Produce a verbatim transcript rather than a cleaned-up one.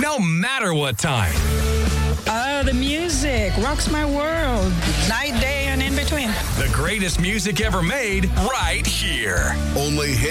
no matter what time. Oh, the music rocks my world. Night, day, and in between. The greatest music ever made right here. Only hit.